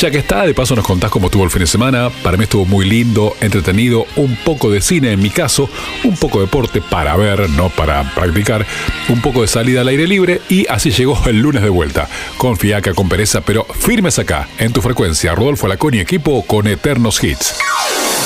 Ya que está, de paso nos contás cómo estuvo el fin de semana. Para mí estuvo muy lindo, entretenido, un poco de cine en mi caso, un poco de deporte para ver, no para practicar, un poco de salida al aire libre y así llegó el lunes de vuelta. Con fiaca, con pereza, pero firmes acá, en tu frecuencia. Rodolfo Laconi, equipo con eternos hits.